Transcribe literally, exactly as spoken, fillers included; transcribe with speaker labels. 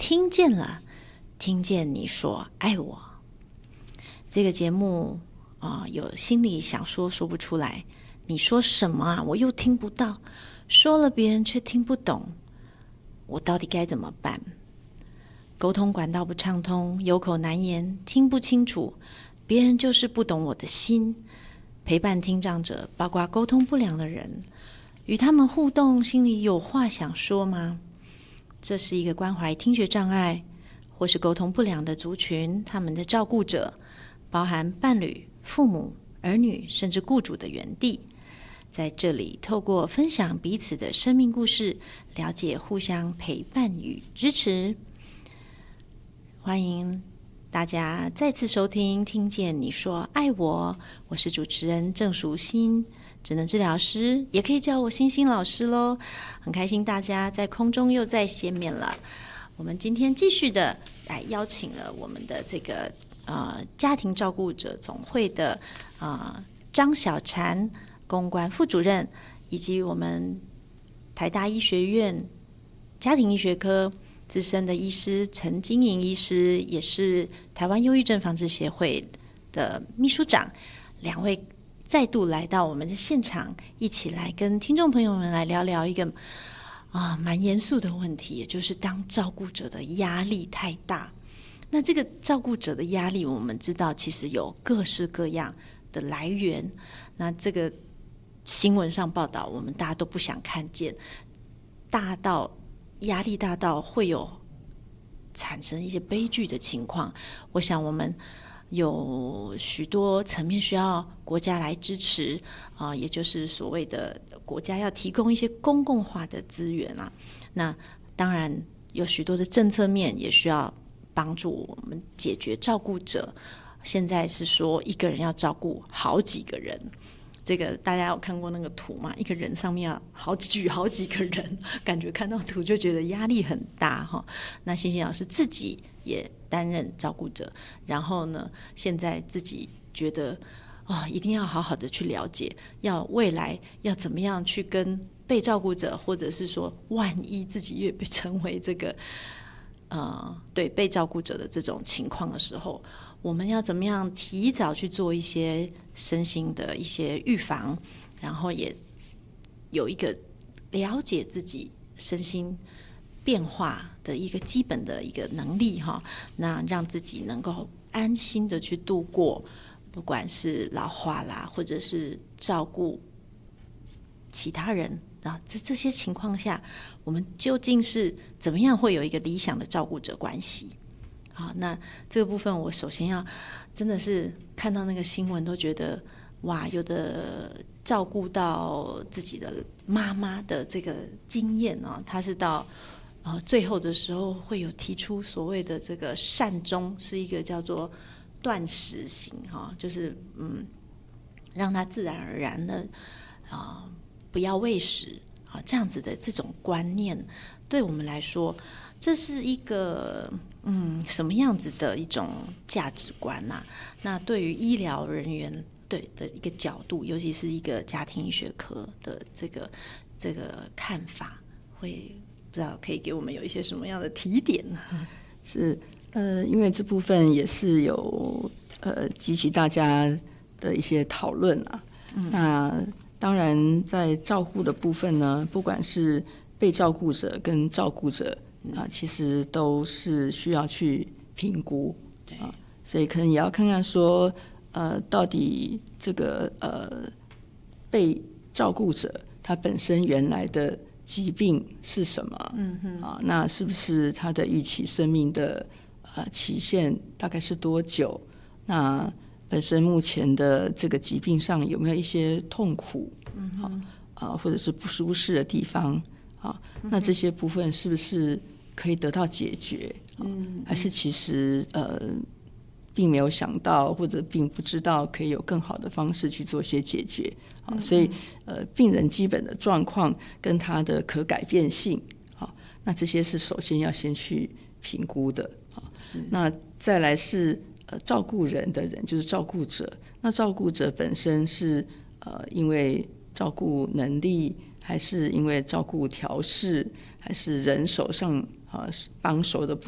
Speaker 1: 听见了，听见你说爱我。这个节目啊、呃，有心里想说说不出来，你说什么啊？我又听不到，说了别人却听不懂，我到底该怎么办？沟通管道不畅通，有口难言，听不清楚，别人就是不懂我的心。陪伴听障者，包括沟通不良的人，与他们互动，心里有话想说吗？这是一个关怀听觉障碍或是沟通不良的族群，他们的照顾者，包含伴侣、父母、儿女，甚至雇主的园地。在这里，透过分享彼此的生命故事，了解互相陪伴与支持。欢迎大家再次收听，听见你说爱我，我是主持人郑淑馨，职能治疗师，也可以叫我欣欣老师咯。很开心大家在空中又再见面了。我们今天继续的来邀请了我们的这个呃家庭照顾者总会的呃张小婵公关副主任，以及我们台大医学院家庭医学科资深的医师陈金莹医师，也是台湾忧郁症防治协会的秘书长，两位再度来到我们的现场，一起来跟听众朋友们来聊聊一个啊蛮严肃的问题，也就是当照顾者的压力太大。那这个照顾者的压力，我们知道其实有各式各样的来源。那这个新闻上报道，我们大家都不想看见，大到压力大到会有产生一些悲剧的情况。我想我们有许多层面需要国家来支持啊、呃，也就是所谓的国家要提供一些公共化的资源啊。那当然有许多的政策面也需要帮助我们解决照顾者。现在是说一个人要照顾好几个人。这个大家有看过那个图吗？一个人上面要好举好几个人，感觉看到图就觉得压力很大哈。那欣欣老师自己也担任照顾者，然后呢，现在自己觉得哦，一定要好好的去了解，要未来要怎么样去跟被照顾者，或者是说万一自己也被成为这个呃对被照顾者的这种情况的时候，我们要怎么样提早去做一些身心的一些预防，然后也有一个了解自己身心变化的一个基本的一个能力哈，那让自己能够安心的去度过，不管是老化啦，或者是照顾其他人啊，这这些情况下，我们究竟是怎么样会有一个理想的照顾者关系？好，那这个部分我首先要真的是看到那个新闻都觉得哇，有的照顾到自己的妈妈的这个经验啊，他是到呃最后的时候会有提出所谓的这个善终，是一个叫做断食型哈，就是嗯让他自然而然的啊、呃、不要喂食啊，这样子的这种观念，对我们来说，这是一个嗯什么样子的一种价值观啊？那对于医疗人员对的一个角度，尤其是一个家庭医学科的这个这个看法，会不知道可以给我们有一些什么样的提点呢？
Speaker 2: 是呃，因为这部分也是有呃激起大家的一些讨论啊。嗯、那当然，在照顾的部分呢，不管是被照顾者跟照顾者啊，其实都是需要去评估啊，所以可能也要看看说，呃，到底这个呃被照顾者他本身原来的疾病是什么？嗯哼，啊，那是不是他的预期生命的呃期限大概是多久？那本身目前的这个疾病上有没有一些痛苦？嗯哼，啊，或者是不舒适的地方？啊，那这些部分是不是可以得到解决？嗯，还是其实呃并没有想到，或者并不知道可以有更好的方式去做些解决啊？所以呃，病人基本的状况跟他的可改变性啊，那这些是首先要先去评估的啊。是，那再来是呃照顾人的人，就是照顾者。那照顾者本身是呃因为照顾能力，还是因为照顾调试，还是人手上啊帮手的不